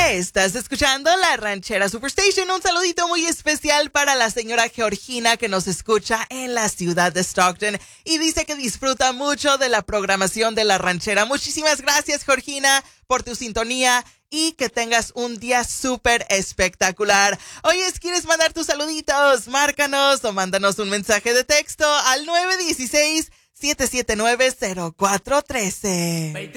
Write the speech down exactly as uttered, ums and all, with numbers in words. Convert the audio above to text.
Estás escuchando La Ranchera Superstation. Un saludito muy especial para la señora Georgina que nos escucha en la ciudad de Stockton y dice que disfruta mucho de la programación de La Ranchera. Muchísimas gracias, Georgina, por tu sintonía y que tengas un día súper espectacular. Oye, ¿quieres mandar tus saluditos? Márcanos o mándanos un mensaje de texto al nueve uno seis, siete siete nueve, cero cuatro uno tres.